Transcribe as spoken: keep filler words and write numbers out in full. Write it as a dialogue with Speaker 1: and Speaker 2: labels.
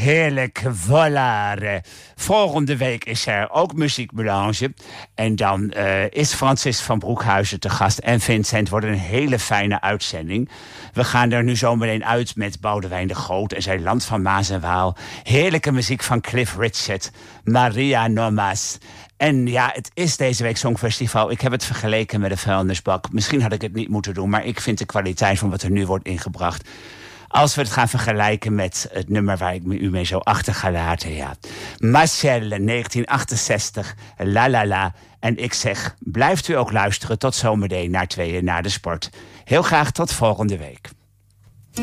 Speaker 1: Heerlijk, voilà. Volgende week is er ook muziekmelange. En dan uh, is Francis van Broekhuizen te gast. En Vincent, wordt een hele fijne uitzending. We gaan er nu zo meteen uit met Boudewijn de Groot en zijn Land van Maas en Waal. Heerlijke muziek van Cliff Richard, Maria Normas. En ja, het is deze week Songfestival. Ik heb het vergeleken met de vuilnisbak. Misschien had ik het niet moeten doen, maar ik vind de kwaliteit van wat er nu wordt ingebracht. Als we het gaan vergelijken met het nummer waar ik u mee zo achter ga laten, ja. Marcel, negentien achtenzestig, La La La. En ik zeg, blijft u ook luisteren tot zometeen naar tweeën na de sport. Heel graag tot volgende week.